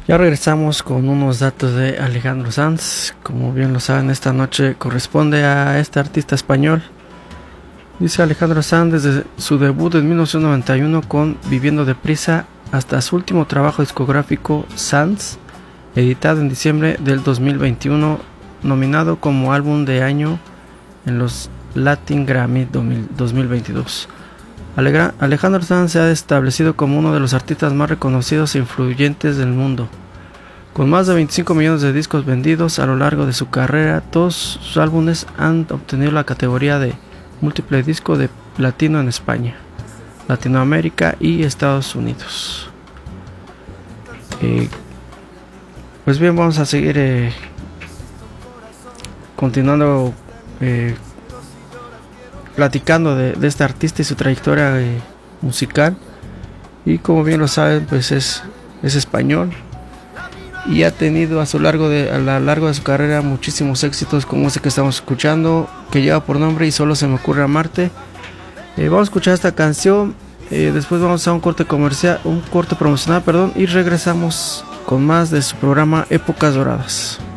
Ya regresamos con unos datos de Alejandro Sanz. Como bien lo saben, esta noche corresponde a este artista español. Dice Alejandro Sanz, desde su debut en 1991 con Viviendo Deprisa hasta su último trabajo discográfico Sanz, editado en diciembre del 2021, nominado como álbum de año en los Latin Grammy 2022. Alejandro Sanz se ha establecido como uno de los artistas más reconocidos e influyentes del mundo. Con más de 25 millones de discos vendidos a lo largo de su carrera, todos sus álbumes han obtenido la categoría de múltiple disco de platino en España, Latinoamérica y Estados Unidos. Pues bien, vamos a seguir continuando platicando de este artista y su trayectoria musical. Y como bien lo saben, pues es español y ha tenido a lo largo de su carrera muchísimos éxitos, como este que estamos escuchando, que lleva por nombre Y solo se me ocurre amarte. Vamos a escuchar esta canción, después vamos a un corte promocional, y regresamos con más de su programa Épocas Doradas.